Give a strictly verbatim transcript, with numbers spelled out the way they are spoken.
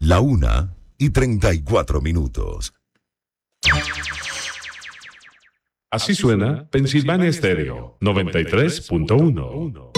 La una y treinta y cuatro minutos. Así suena Pensilvania Stereo noventa y tres punto uno.